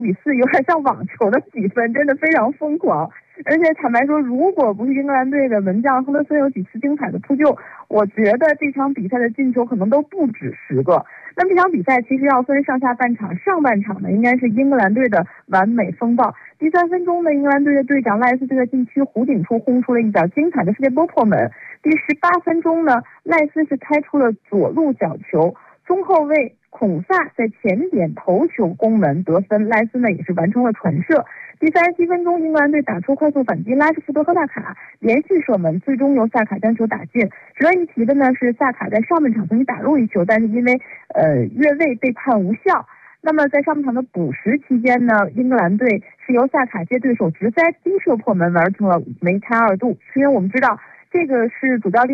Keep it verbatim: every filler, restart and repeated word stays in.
比四，有点像网球的比分，真的非常疯狂。而且坦白说，如果不是英格兰队的门将亨德森有几次精彩的扑救，我觉得这场比赛的进球可能都不止十个。那么这场比赛其实要分上下半场，上半场呢应该是英格兰队的完美风暴。第三分钟呢，英格兰队的队长赖斯就在禁区弧顶处轰出了一脚精彩的世界波破门。第十八分钟呢，赖斯是开出了左路角球，中后卫孔萨在前点头球攻门得分，赖斯呢也是完成了传射。第三十七分钟，英格兰队打出快速反击，拉什福德和萨卡连续射门，最终由萨卡将球打进。值得一提的呢是，萨卡在上半场曾经打入一球，但是因为呃越位被判无效。那么在上半场的补时期间呢，英格兰队是由萨卡接对手直塞精射破门，完成了梅开二度。因为我们知道这个是主教练